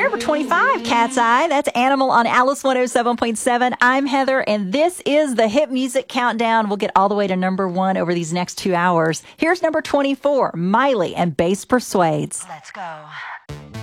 number 25, Cat's Eye. That's Animal on Alice 107.7. I'm Heather, and this is the Hit Music Countdown. We'll get all the way to number 1 over these next 2 hours. Here's number 24, Miley and Bass Persuades. Let's go.